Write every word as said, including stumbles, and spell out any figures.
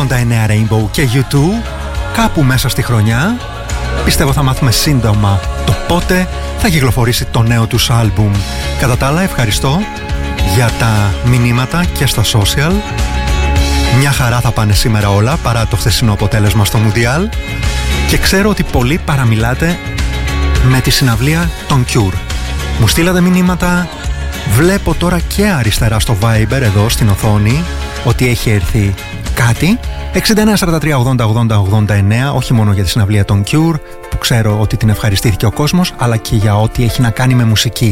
ογδόντα εννέα Rainbow και γιου τού κάπου μέσα στη χρονιά. Πιστεύω θα μάθουμε σύντομα το πότε θα κυκλοφορήσει το νέο τους άλμπουμ. Κατά τα άλλα, ευχαριστώ για τα μηνύματα και στα social. Μια χαρά θα πάνε σήμερα όλα παρά το χθεσινό αποτέλεσμα στο Μουντιάλ. Και ξέρω ότι πολλοί παραμιλάτε με τη συναυλία των Cure. Μου στείλατε μηνύματα. Βλέπω τώρα και αριστερά στο Viber εδώ στην οθόνη ότι έχει έρθει κάτι. εξήντα εννέα σαράντα τρία ογδόντα ογδόντα ογδόντα εννέα, όχι μόνο για τη συναυλία των Cure που ξέρω ότι την ευχαριστήθηκε ο κόσμος, αλλά και για ό,τι έχει να κάνει με μουσική.